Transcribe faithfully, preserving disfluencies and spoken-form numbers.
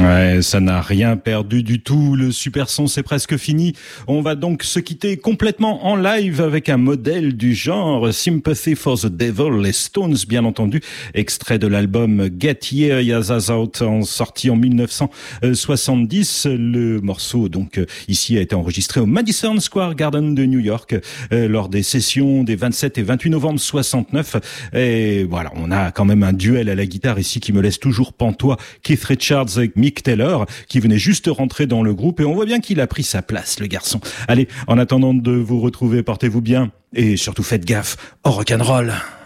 Ouais, ça n'a rien perdu du tout. Le super son, c'est presque fini. On va donc se quitter complètement en live avec un modèle du genre, Sympathy for the Devil, les Stones, bien entendu, extrait de l'album Get Here Ya Zaz Out, sorti en mille neuf cent soixante-dix. Le morceau, donc, ici, a été enregistré au Madison Square Garden de New York, euh, lors des sessions des vingt-sept et vingt-huit novembre soixante-neuf. Et voilà, on a quand même un duel à la guitare ici qui me laisse toujours pantois. Keith Richards et Mick Taylor, qui venait juste rentrer dans le groupe, et on voit bien qu'il a pris sa place, le garçon. Allez, en attendant de vous retrouver, portez-vous bien, et surtout faites gaffe au rock'n'roll.